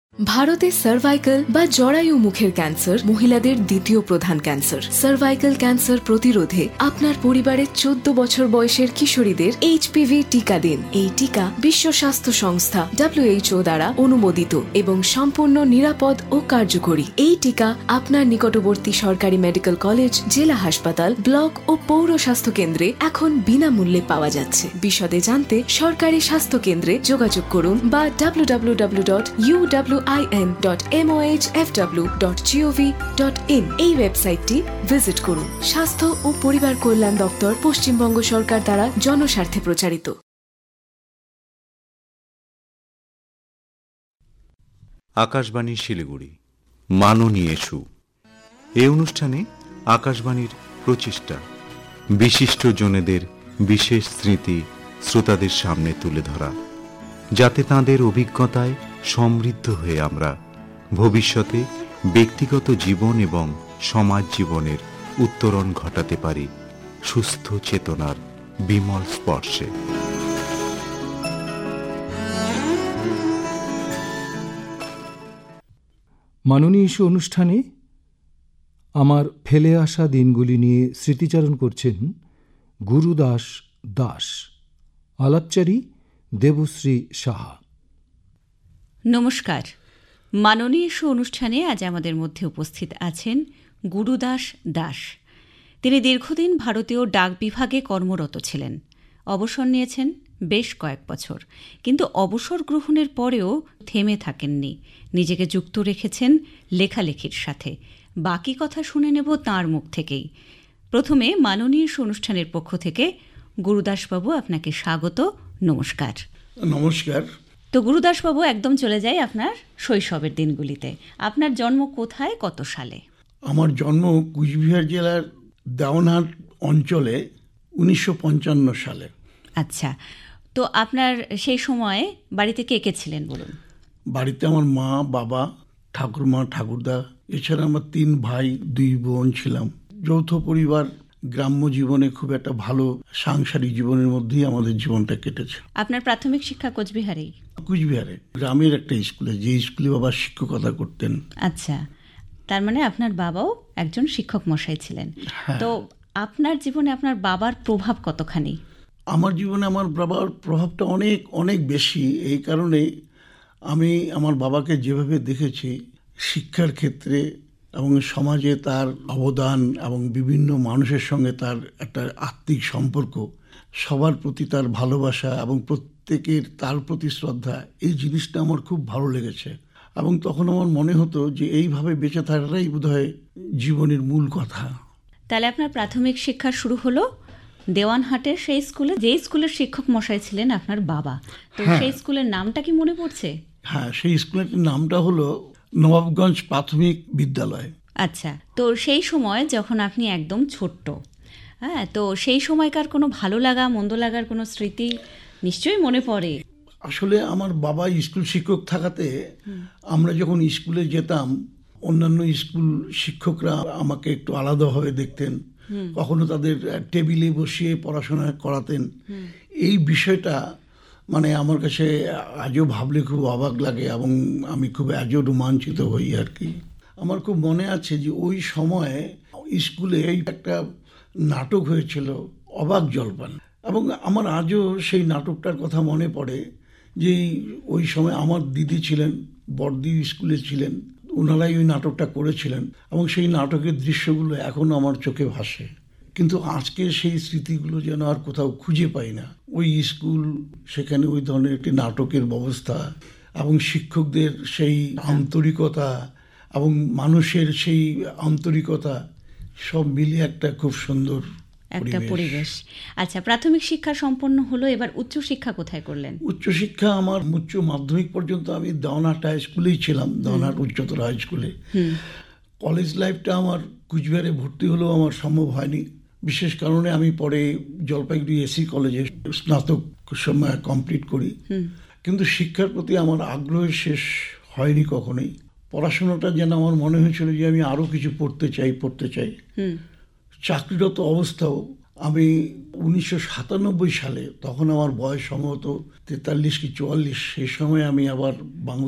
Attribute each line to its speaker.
Speaker 1: ভারতে সার্ভাইকাল বা জরায়ু মুখের ক্যান্সার মহিলাদের দ্বিতীয় প্রধান ক্যান্সার। সার্ভাইকাল ক্যান্সার প্রতিরোধে আপনার পরিবারের 14 বছর বয়সের কিশোরীদের HPV টিকা দিন। এই টিকা বিশ্ব স্বাস্থ্য সংস্থা WHO দ্বারা অনুমোদিত এবং সম্পূর্ণ নিরাপদ ও কার্যকরী। এই টিকা আপনার নিকটবর্তী সরকারি মেডিকেল কলেজ, জেলা হাসপাতাল, ব্লক ও পৌর স্বাস্থ্য কেন্দ্রে এখন বিনামূল্যে পাওয়া যাচ্ছে। বিশদে জানতে সরকারি স্বাস্থ্য কেন্দ্রে যোগাযোগ করুন বা www.uwin.mohfw.gov.in এই ওয়েবসাইটটি ভিজিট করুন। স্বাস্থ্য ও পরিবার কল্যাণ দপ্তর, পশ্চিমবঙ্গ সরকার দ্বারা জনস্বার্থে প্রচারিত।
Speaker 2: আকাশবাণী শিলিগুড়ি মাননীয় সু এই অনুষ্ঠানে আকাশবাণীর প্রচেষ্টা বিশিষ্ট জনেদের বিশেষ স্মৃতি শ্রোতাদের সামনে তুলে ধরা, যাতে তাঁদের অভিজ্ঞতায় সমৃদ্ধ হয়ে আমরা ভবিষ্যতে ব্যক্তিগত জীবন এবং সমাজ জীবনের উত্তরণ ঘটাতে পারি সুস্থ চেতনার বিমল স্পর্শে।
Speaker 3: মাননীয় ইস্যু অনুষ্ঠানে আমার ফেলে আসা দিনগুলি নিয়ে স্মৃতিচারণ করছেন গুরুদাস দাস। আলাপচারী দেবশ্রী সাহা।
Speaker 4: নমস্কার। মাননীয় ইস্যু অনুষ্ঠানে আজ আমাদের মধ্যে উপস্থিত আছেন গুরুদাস দাস। তিনি দীর্ঘদিন ভারতীয় ডাক বিভাগে কর্মরত ছিলেন। অবসর নিয়েছেন বেশ কয়েক বছর, কিন্তু অবসর গ্রহণের পরেও থেমে থাকেননি। নিজেকে যুক্ত রেখেছেন লেখালেখির সাথে। বাকি কথা শুনে নেব তাঁর মুখ থেকেই। প্রথমে মাননীয় ইস্যু অনুষ্ঠানের পক্ষ থেকে গুরুদাসবাবু, আপনাকে স্বাগত। নমস্কার।
Speaker 5: নমস্কার।
Speaker 4: তো গুরুদাসবাবু, একদম চলে যাই আপনার শৈশবের দিনগুলিতে। আপনার জন্ম কোথায়, কত সালে?
Speaker 5: আমার জন্ম কুচবিহার জেলার দেওয়ানহাট অঞ্চলে 1955 সালে।
Speaker 4: আচ্ছা, তো আপনার সেই সময়ে বাড়িতে কে কে ছিলেন বলুন?
Speaker 5: বাড়িতে আমার মা, বাবা, ঠাকুরমা, ঠাকুরদা, এছাড়া আমার 3 ভাই 2 বোন ছিলাম। যৌথ পরিবার, গ্রাম্য জীবনে খুব একটা ভালো সাংসারিক জীবনের মধ্যেই আমাদের জীবনটা কেটেছে।
Speaker 4: আপনার প্রাথমিক শিক্ষা কোচবিহারেই?
Speaker 5: কুচবিহারে গ্রামের একটা স্কুলে, যে স্কুলে বাবা শিক্ষকতা করতেন।
Speaker 4: আচ্ছা, তার মানে আপনার বাবাও একজন শিক্ষক মশাই ছিলেন। তো আপনার জীবনে আপনার বাবার প্রভাব কতখানি?
Speaker 5: আমার জীবনে আমার বাবার প্রভাবটা অনেক অনেক বেশি। এই কারণে আমি আমার বাবাকে যেভাবে দেখেছি শিক্ষার ক্ষেত্রে এবং সমাজে তার অবদান এবং বিভিন্ন মানুষের সঙ্গে তার একটা আত্মিক সম্পর্ক, সবার প্রতি তার ভালোবাসা এবং প্রত্যেকের তার প্রতি শ্রদ্ধা, এই জিনিসটা আমার খুব ভালো লেগেছে। এবং তখন আমার মনে হতো যে এইভাবে বেঁচে থাকাটাই বোধহয় জীবনের মূল কথা।
Speaker 4: তাহলে আপনার প্রাথমিক শিক্ষা শুরু হলো দেওয়ানহাটের সেই স্কুলে, যে স্কুলের শিক্ষক মশাই ছিলেন আপনার বাবা। তো সেই স্কুলের নামটা কি মনে পড়ছে?
Speaker 5: হ্যাঁ, সেই স্কুলের নামটা হলো নবাবগঞ্জ প্রাথমিক বিদ্যালয়।
Speaker 4: আচ্ছা, তো সেই সময় যখন আপনি একদম ছোট্ট, হ্যাঁ, তো সেই সময়কার কোনো ভালো লাগা মন্দ লাগার কোনো স্মৃতি নিশ্চয়ই মনে পড়ে?
Speaker 5: আসলে আমার বাবা স্কুল শিক্ষক থাকাতে আমরা যখন স্কুলে যেতাম, অন্যান্য স্কুল শিক্ষকরা আমাকে একটু আলাদাভাবে দেখতেন। কখনো তাদের টেবিলে বসিয়ে পড়াশোনা করাতেন। এই বিষয়টা মানে আমার কাছে আজও ভাবলে খুব অবাক লাগে এবং আমি খুব আজও রোমাঞ্চিত হই আর কি। আমার খুব মনে আছে যে ওই সময়ে স্কুলে একটা নাটক হয়েছিল, অবাক জলপান, এবং আমার আজও সেই নাটকটার কথা মনে পড়ে। যে ওই সময় আমার দিদি ছিলেন, বড়দি স্কুলে ছিলেন, ওনারাই ওই নাটকটা করেছিলেন এবং সেই নাটকের দৃশ্যগুলো এখনও আমার চোখে ভাসে। কিন্তু আজকে সেই স্মৃতিগুলো যেন আর কোথাও খুঁজে পাই না। ওই স্কুল, সেখানে ওই ধরনের একটি নাটকের ব্যবস্থা এবং শিক্ষকদের সেই আন্তরিকতা এবং মানুষের সেই আন্তরিকতা সব মিলিয়ে একটা খুব সুন্দর
Speaker 4: একটা পরিবেশ। আচ্ছা, প্রাথমিক শিক্ষা সম্পন্ন হলো, এবার উচ্চশিক্ষা কোথায় করলেন?
Speaker 5: উচ্চশিক্ষা আমার উচ্চ মাধ্যমিক পর্যন্ত আমি দেওয়ানহাট হাই স্কুলেই ছিলাম, দেওয়ানহাট উচ্চতর হাই স্কুলে। কলেজ লাইফটা আমার কুচবিহারে ভর্তি হলেও আমার সম্ভব হয়নি। বিশেষ কারণে আমি পরে জলপাইগুড়ি এসি কলেজে স্নাতক সময় কমপ্লিট করি। কিন্তু শিক্ষার প্রতি আমার আগ্রহ শেষ হয়নি কখনোই। পড়াশোনাটা যেন আমার মনে হয়েছিল যে আমি আরও কিছু পড়তে চাই। চাকরিরত অবস্থাও আমি 1997 সালে, তখন আমার বয়স সম্ভবত 43 কি 44, সেই সময় আমি আবার বাংলা